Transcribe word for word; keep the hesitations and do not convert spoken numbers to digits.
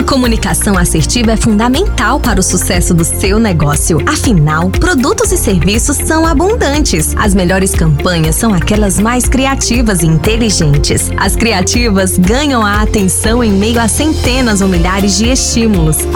comunicação assertiva é fundamental para o sucesso do seu negócio. Afinal, produtos e serviços são abundantes. As melhores campanhas são aquelas mais criativas e inteligentes. As criativas ganham a atenção em meio a centenas ou milhares de estímulos.